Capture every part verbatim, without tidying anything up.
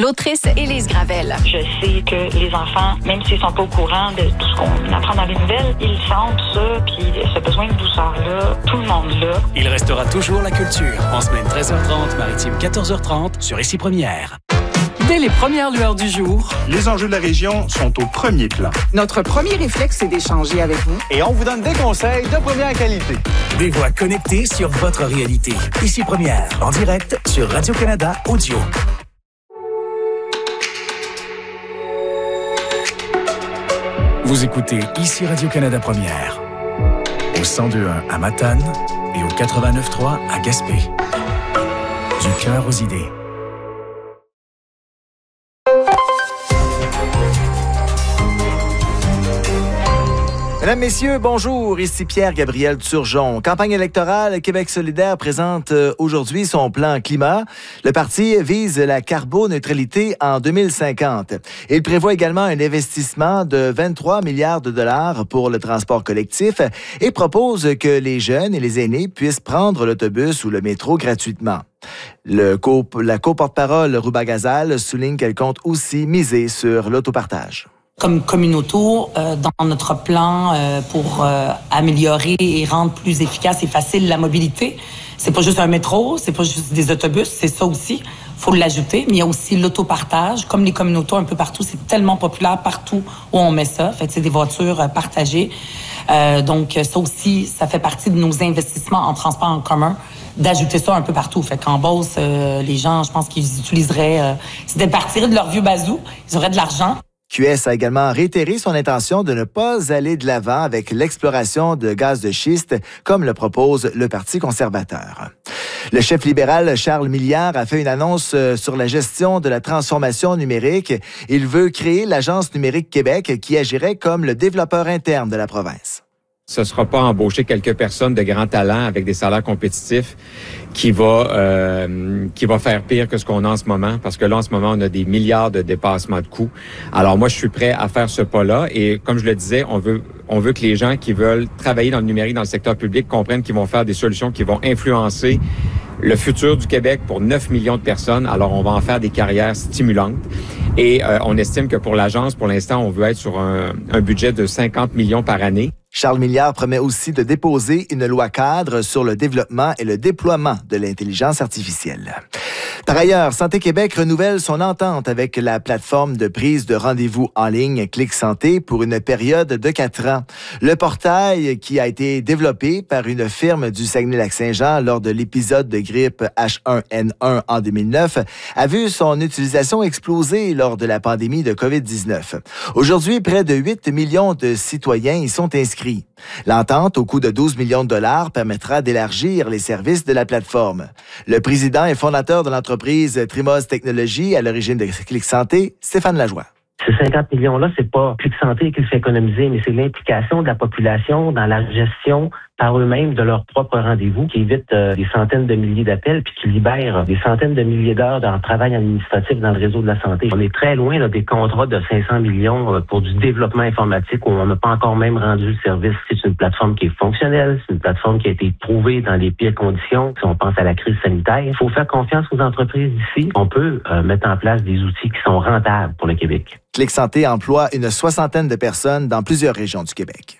l'autrice Élise Gravel. Je sais que les enfants, même s'ils sont pas au courant de tout ce qu'on apprend dans les nouvelles, ils sentent ça, puis ce besoin de douceur-là, tout le monde là. Il restera toujours la culture. En semaine treize heures trente, maritime quatorze heures trente, sur Ici Première. Dès les premières lueurs du jour, les enjeux de la région sont au premier plan. Notre premier réflexe, c'est d'échanger avec vous. Et on vous donne des conseils de première qualité. Des voix connectées sur votre réalité. Ici Première, en direct sur Radio-Canada Audio. Vous écoutez Ici Radio-Canada Première. Au cent deux point un à Matane et au quatre-vingt-neuf point trois à Gaspé. Du cœur aux idées. Mesdames, Messieurs, bonjour. Ici Pierre-Gabriel Turgeon. Campagne électorale, Québec solidaire présente aujourd'hui son plan climat. Le parti vise la carboneutralité en deux mille cinquante. Il prévoit également un investissement de vingt-trois milliards de dollars pour le transport collectif et propose que les jeunes et les aînés puissent prendre l'autobus ou le métro gratuitement. Le co- la co-porte-parole Rouba Gazal souligne qu'elle compte aussi miser sur l'autopartage. Comme communauto, euh, dans notre plan euh, pour euh, améliorer et rendre plus efficace et facile la mobilité, c'est pas juste un métro, c'est pas juste des autobus, c'est ça aussi, faut l'ajouter, mais il y a aussi l'autopartage. Comme les communautés un peu partout, c'est tellement populaire partout où on met ça, fait que c'est des voitures euh, partagées. Euh, donc ça aussi, ça fait partie de nos investissements en transport en commun, d'ajouter ça un peu partout. Fait qu'en Beauce, euh, les gens, je pense qu'ils utiliseraient, euh, s'ils partiraient de leur vieux bazou, ils auraient de l'argent. Q S a également réitéré son intention de ne pas aller de l'avant avec l'exploration de gaz de schiste, comme le propose le Parti conservateur. Le chef libéral Charles Milliard a fait une annonce sur la gestion de la transformation numérique. Il veut créer l'Agence numérique Québec qui agirait comme le développeur interne de la province. Ce ne sera pas embaucher quelques personnes de grand talent avec des salaires compétitifs qui va euh, qui va faire pire que ce qu'on a en ce moment, parce que là, en ce moment, on a des milliards de dépassements de coûts. Alors moi, je suis prêt à faire ce pas-là et comme je le disais, on veut on veut que les gens qui veulent travailler dans le numérique, dans le secteur public, comprennent qu'ils vont faire des solutions qui vont influencer le futur du Québec pour neuf millions de personnes. Alors, on va en faire des carrières stimulantes. Et euh, on estime que pour l'agence, pour l'instant, on veut être sur un, un budget de cinquante millions par année. Charles Milliard promet aussi de déposer une loi cadre sur le développement et le déploiement de l'intelligence artificielle. Par ailleurs, Santé Québec renouvelle son entente avec la plateforme de prise de rendez-vous en ligne Clic Santé pour une période de quatre ans. Le portail, qui a été développé par une firme du Saguenay-Lac-Saint-Jean lors de l'épisode de grippe H un N un en deux mille neuf, a vu son utilisation exploser lors de la pandémie de covid dix-neuf. Aujourd'hui, près de huit millions de citoyens y sont inscrits. L'entente, au coût de douze millions de dollars, permettra d'élargir les services de la plateforme. Le président et fondateur de l'entreprise Trimos Technologies, à l'origine de Clic Santé, Stéphane Lajoie. Ces cinquante millions-là, c'est pas Clic Santé qui le fait économiser, mais c'est l'implication de la population dans la gestion par eux-mêmes de leurs propres rendez-vous, qui évite euh, des centaines de milliers d'appels puis qui libère des centaines de milliers d'heures de travail administratif dans le réseau de la santé. On est très loin là, des contrats de cinq cents millions euh, pour du développement informatique où on n'a pas encore même rendu le service. C'est une plateforme qui est fonctionnelle, c'est une plateforme qui a été prouvée dans les pires conditions. Si on pense à la crise sanitaire, il faut faire confiance aux entreprises d'ici. On peut euh, mettre en place des outils qui sont rentables pour le Québec. Clic Santé emploie une soixantaine de personnes dans plusieurs régions du Québec.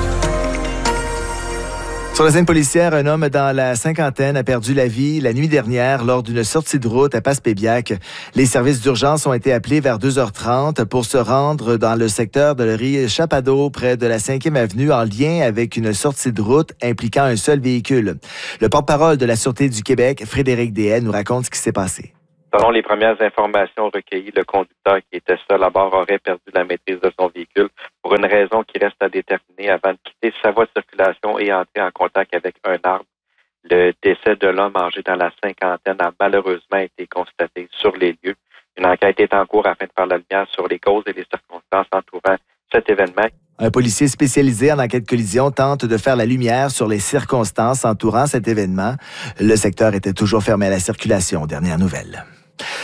Sur la scène policière, un homme dans la cinquantaine a perdu la vie la nuit dernière lors d'une sortie de route à Passepébiac. Les services d'urgence ont été appelés vers deux heures trente pour se rendre dans le secteur de Laurie-Chapado, près de la cinquième avenue, en lien avec une sortie de route impliquant un seul véhicule. Le porte-parole de la Sûreté du Québec, Frédéric Deshaies, nous raconte ce qui s'est passé. Selon les premières informations recueillies, le conducteur qui était seul à bord aurait perdu la maîtrise de son véhicule pour une raison qui reste à déterminer avant de quitter sa voie de circulation et entrer en contact avec un arbre. Le décès de l'homme âgé dans la cinquantaine a malheureusement été constaté sur les lieux. Une enquête est en cours afin de faire la lumière sur les causes et les circonstances entourant cet événement. Un policier spécialisé en enquête collision tente de faire la lumière sur les circonstances entourant cet événement. Le secteur était toujours fermé à la circulation. Dernière nouvelle.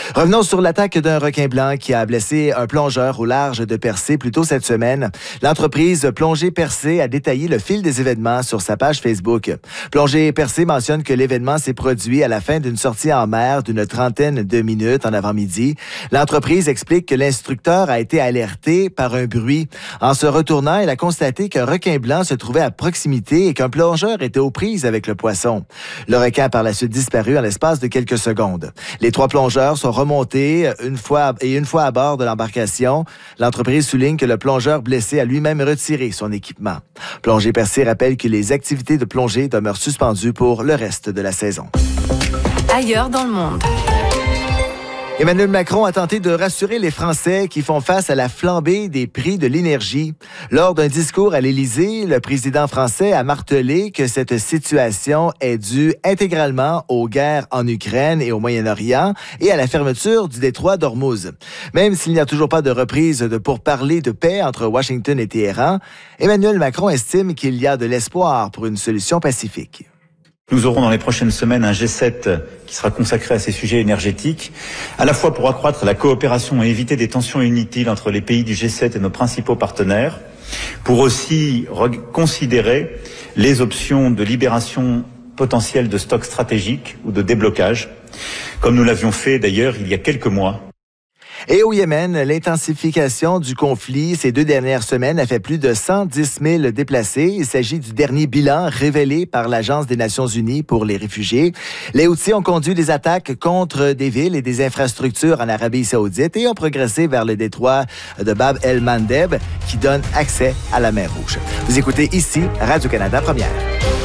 Revenons sur l'attaque d'un requin blanc qui a blessé un plongeur au large de Percé plus tôt cette semaine. L'entreprise Plongée Percé a détaillé le fil des événements sur sa page Facebook. Plongée Percé mentionne que l'événement s'est produit à la fin d'une sortie en mer d'une trentaine de minutes en avant-midi. L'entreprise explique que l'instructeur a été alerté par un bruit. En se retournant, il a constaté qu'un requin blanc se trouvait à proximité et qu'un plongeur était aux prises avec le poisson. Le requin a par la suite disparu en l'espace de quelques secondes. Les trois plongeurs sont remontés une fois et une fois à bord de l'embarcation. L'entreprise souligne que le plongeur blessé a lui-même retiré son équipement. Plongée Percé rappelle que les activités de plongée demeurent suspendues pour le reste de la saison. Ailleurs dans le monde. Emmanuel Macron a tenté de rassurer les Français qui font face à la flambée des prix de l'énergie. Lors d'un discours à l'Élysée, le président français a martelé que cette situation est due intégralement aux guerres en Ukraine et au Moyen-Orient et à la fermeture du détroit d'Ormuz. Même s'il n'y a toujours pas de reprise de pourparlers de paix entre Washington et Téhéran, Emmanuel Macron estime qu'il y a de l'espoir pour une solution pacifique. Nous aurons dans les prochaines semaines un G sept qui sera consacré à ces sujets énergétiques, à la fois pour accroître la coopération et éviter des tensions inutiles entre les pays du G sept et nos principaux partenaires, pour aussi considérer les options de libération potentielle de stocks stratégiques ou de déblocage, comme nous l'avions fait d'ailleurs il y a quelques mois. Et au Yémen, l'intensification du conflit ces deux dernières semaines a fait plus de cent dix mille déplacés. Il s'agit du dernier bilan révélé par l'Agence des Nations Unies pour les réfugiés. Les Houthis ont conduit des attaques contre des villes et des infrastructures en Arabie saoudite et ont progressé vers le détroit de Bab el-Mandeb qui donne accès à la mer Rouge. Vous écoutez ici Radio-Canada Première.